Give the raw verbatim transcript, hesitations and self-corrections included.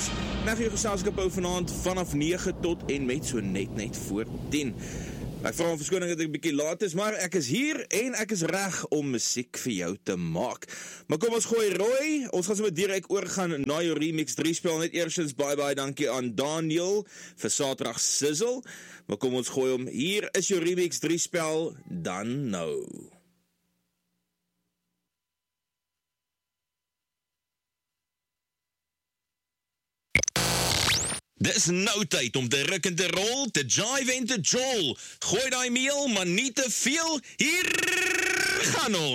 gesels. En ek vir jou geselskap hou vanaand vanaf nege tot en met so net net voor tien. Ek vra om verskoning dat ek 'n bietjie laat is, maar ek is hier en ek is reg om musiek vir jou te maak. Maar kom ons gooi rooi, ons gaan sommer direk oorgaan na jou remix drie spel, net eersins bye bye dankie aan Daniel vir Saterdag Sizzle. Maar kom ons gooi hom, hier is jou remix drie spel, dan nou. Dis nou tyd om te ruk en te rol, te jive en te jol. Gooi daai meel, maar nie te veel. Hier gaan ons.